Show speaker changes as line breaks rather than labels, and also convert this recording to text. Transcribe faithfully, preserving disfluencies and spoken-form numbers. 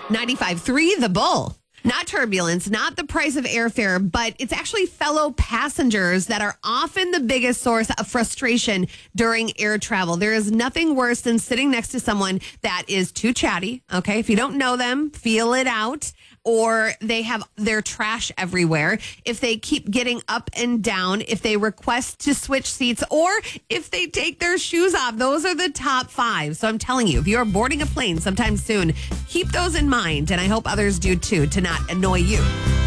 ninety-five point three The Bull. Not turbulence, not the price of airfare, but it's actually fellow passengers that are often the biggest source of frustration during air travel. There is nothing worse than sitting next to someone that is too chatty. Okay. If you don't know them, feel it out. Or they have their trash everywhere. If they keep getting up and down, if they request to switch seats, or if they take their shoes off. Those are the top five. So I'm telling you, if you're boarding a plane sometime soon, keep those in mind. And I hope others do too, to not annoy you.